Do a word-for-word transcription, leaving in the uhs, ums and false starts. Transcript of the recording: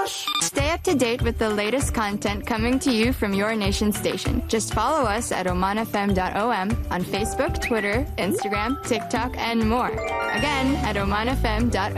Stay up to date with the latest content coming to you from your nation station. Just follow us at oman f m dot o m on Facebook, Twitter, Instagram, TikTok, and more. Again, at oman f m dot o m.